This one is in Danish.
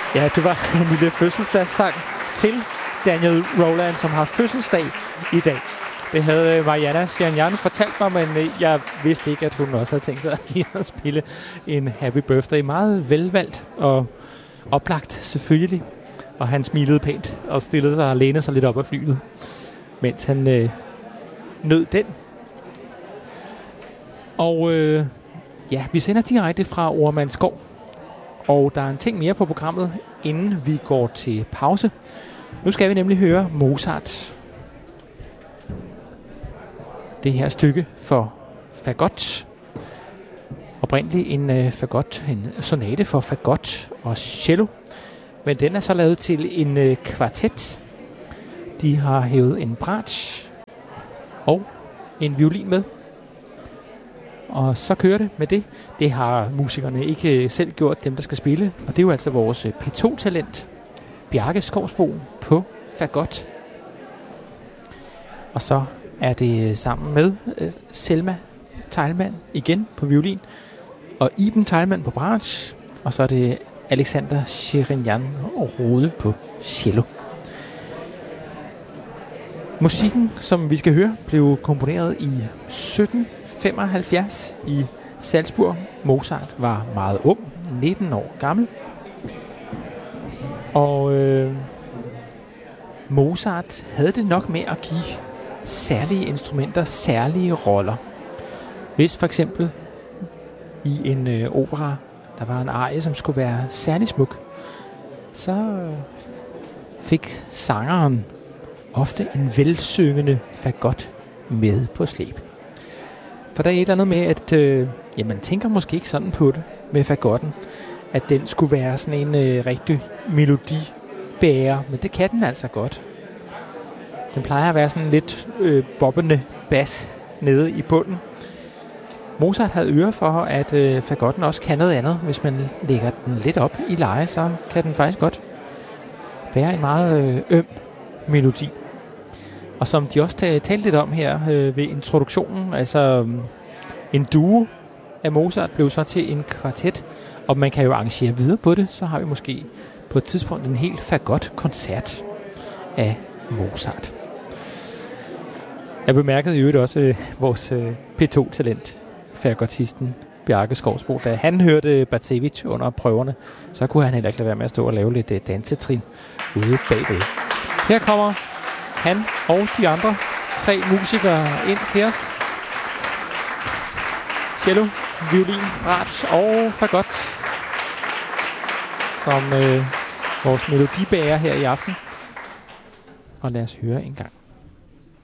Ja, det var en lille fødselsdagssang til Daniel Rowland, som har fødselsdag i dag. Det havde Mariana Shirinyan fortalt mig, men jeg vidste ikke, at hun også havde tænkt sig at spille en Happy Birthday. Meget velvalgt og oplagt, selvfølgelig. Og han smilede pænt og stillede sig og lænede sig lidt op af flyet, mens han nød den. Og ja, vi sender direkte fra Oremandsgård. Og der er en ting mere på programmet, inden vi går til pause. Nu skal vi nemlig høre Mozart. Det her stykke for fagot. Oprindeligt en fagot, en sonate for fagot og cello. Men den er så lavet til en kvartet. De har hævet en bratsch og en violin med. Og så kører det med det. Det har musikerne ikke selv gjort, dem der skal spille. Og det er jo altså vores P2-talent, Bjarke Skovsbo på fagot. Og så er det sammen med Selma Teilmann igen på violin. Og Iben Teilmann på bratsch. Og så er det Alexander Shirinyan Rode på cello. Musikken, som vi skal høre, blev komponeret i 1775 i Salzburg. Mozart var meget ung, 19 år gammel. Og Mozart havde det nok med at give særlige instrumenter særlige roller. Hvis for eksempel i en opera, der var en arie, som skulle være særlig smuk, så fik sangeren ofte en velsyngende fagot med på slæb. For der er et eller andet med, at man tænker måske ikke sådan på det med fagotten, at den skulle være sådan en rigtig melodibærer, men det kan den altså godt. Den plejer at være sådan lidt bobbende bas nede i bunden. Mozart havde øre for, at fagotten også kan noget andet. Hvis man lægger den lidt op i leje, så kan den faktisk godt være en meget øm melodi. Og som de også talte lidt om her ved introduktionen, altså en duo af Mozart blev så til en kvartet, og man kan jo arrangere videre på det, så har vi måske på et tidspunkt en helt fagot-koncert af Mozart. Jeg bemærkede i øvrigt også vores P2-talent, fagotisten Bjarke Skovsbo, da han hørte Batsevich under prøverne, så kunne han heller ikke lade være med at stå og lave lidt dansetrin ude bagved. Her kommer han og de andre 3 musikere ind til os. Cello, violin, bratsch og fagot, som vores melodibærer her i aften. Og lad os høre en gang.